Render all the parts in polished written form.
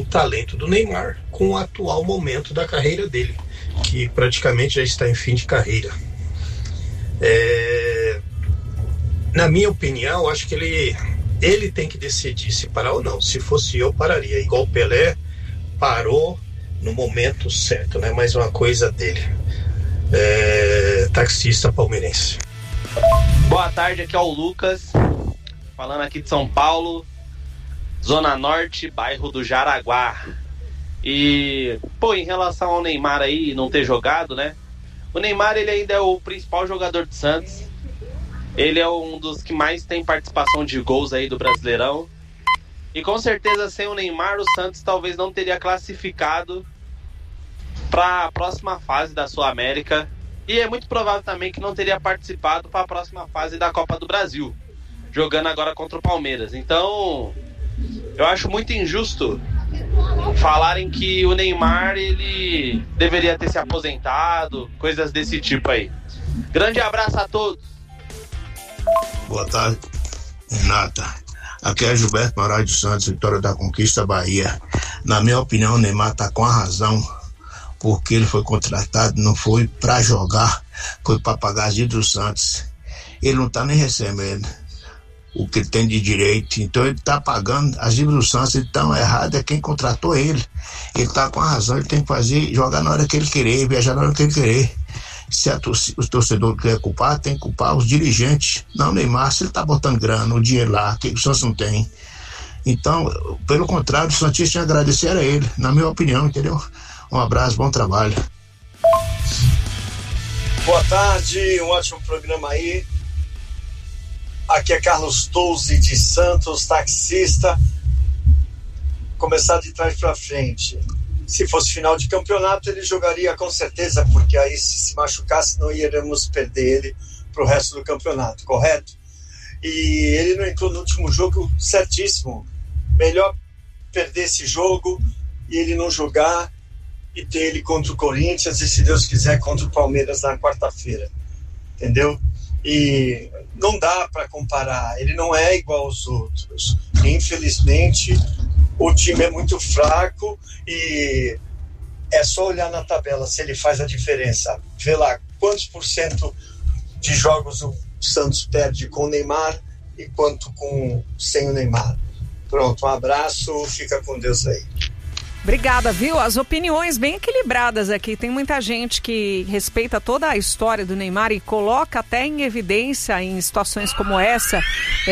talento do Neymar com o atual momento da carreira dele, que praticamente já está em fim de carreira. Na minha opinião, acho que ele tem que decidir se parar ou não. Se fosse eu, pararia. Igual o Pelé parou no momento certo, né? Mais uma coisa dele. Taxista palmeirense. Boa tarde, aqui é o Lucas, falando aqui de São Paulo, Zona Norte, bairro do Jaraguá. E, em relação ao Neymar aí não ter jogado, né? O Neymar, ele ainda é o principal jogador do Santos. Ele é um dos que mais tem participação de gols aí do Brasileirão. E com certeza, sem o Neymar, o Santos talvez não teria classificado para a próxima fase da Sul-América. E é muito provável também que não teria participado para a próxima fase da Copa do Brasil, jogando agora contra o Palmeiras. Então, eu acho muito injusto falarem que o Neymar, ele deveria ter se aposentado, coisas desse tipo aí. Grande abraço a todos. Boa tarde, Renata. Aqui é Gilberto Moraes dos Santos, Vitória da Conquista, Bahia. Na minha opinião, o Neymar está com a razão, porque ele foi contratado, não foi para jogar, foi para pagar as dívidas do Santos. Ele não está nem recebendo o que ele tem de direito, então ele está pagando as dívidas do Santos. Então, errado é quem contratou ele. Ele está com a razão, ele tem que jogar na hora que ele querer, viajar na hora que ele querer. Se o torcedor quer culpar, tem que culpar os dirigentes. Não, Neymar, se ele está botando grana, o dinheiro lá, que o Santos não tem. Então, pelo contrário, o Santista tinha que agradecer a ele, na minha opinião, entendeu? Um abraço, bom trabalho. Boa tarde, um ótimo programa aí. Aqui é Carlos Touzi de Santos, taxista. Começar de trás para frente. Se fosse final de campeonato, ele jogaria com certeza, porque aí se machucasse não iríamos perder ele para o resto do campeonato, correto? E ele não entrou no último jogo certíssimo. Melhor perder esse jogo e ele não jogar e ter ele contra o Corinthians e, se Deus quiser, contra o Palmeiras na quarta-feira. Entendeu? E não dá para comparar. Ele não é igual aos outros. Infelizmente, o time é muito fraco e é só olhar na tabela se ele faz a diferença. Vê lá quantos % de jogos o Santos perde com o Neymar e quanto sem o Neymar. Pronto, um abraço, fica com Deus aí. Obrigada, viu? As opiniões bem equilibradas aqui. Tem muita gente que respeita toda a história do Neymar e coloca até em evidência em situações como essa,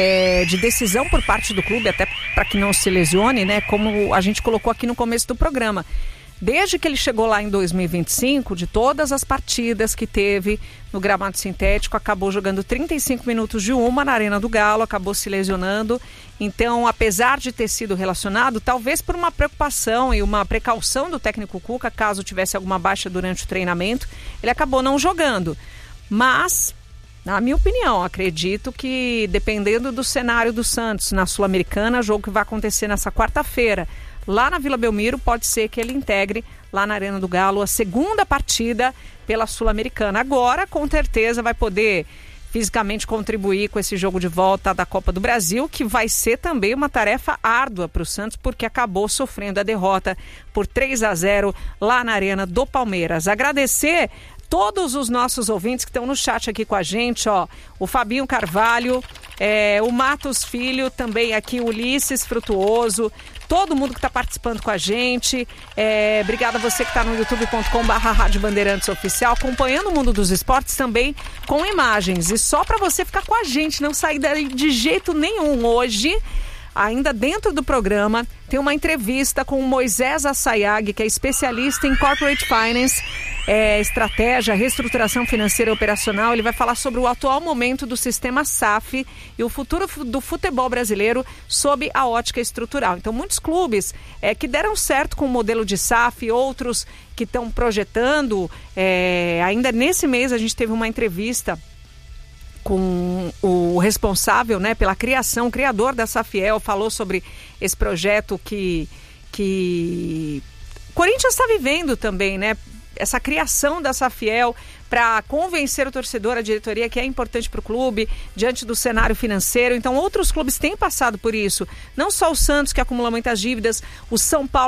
de decisão por parte do clube, até para que não se lesione, né? Como a gente colocou aqui no começo do programa. Desde que ele chegou lá em 2025, de todas as partidas que teve no gramado sintético, acabou jogando 35 minutos de uma na Arena do Galo, acabou se lesionando. Então, apesar de ter sido relacionado, talvez por uma preocupação e uma precaução do técnico Cuca, caso tivesse alguma baixa durante o treinamento, ele acabou não jogando. Mas, na minha opinião, acredito que, dependendo do cenário do Santos na Sul-Americana, jogo que vai acontecer nessa quarta-feira, lá na Vila Belmiro, pode ser que ele integre lá na Arena do Galo a segunda partida pela Sul-Americana. Agora, com certeza, vai poder fisicamente contribuir com esse jogo de volta da Copa do Brasil, que vai ser também uma tarefa árdua para o Santos, porque acabou sofrendo a derrota por 3-0 lá na Arena do Palmeiras. Agradecer todos os nossos ouvintes que estão no chat aqui com a gente, ó, o Fabinho Carvalho, o Matos Filho, também aqui o Ulisses Frutuoso, todo mundo que está participando com a gente. Obrigada a você que está no youtube.com/Rádio Bandeirantes Oficial, acompanhando o mundo dos esportes também com imagens. E só para você ficar com a gente, não sair daí de jeito nenhum. Hoje, ainda dentro do programa, tem uma entrevista com o Moisés Assayag, que é especialista em Corporate Finance, estratégia, reestruturação financeira e operacional. Ele vai falar sobre o atual momento do sistema SAF e o futuro do futebol brasileiro sob a ótica estrutural. Então, muitos clubes que deram certo com o modelo de SAF, outros que estão projetando. Ainda nesse mês a gente teve uma entrevista com o responsável, né, pela criação, o criador da Safiel, falou sobre esse projeto que o Corinthians está vivendo também, né? Essa criação da Safiel para convencer o torcedor, a diretoria, que é importante para o clube, diante do cenário financeiro. Então, outros clubes têm passado por isso. Não só o Santos, que acumula muitas dívidas, o São Paulo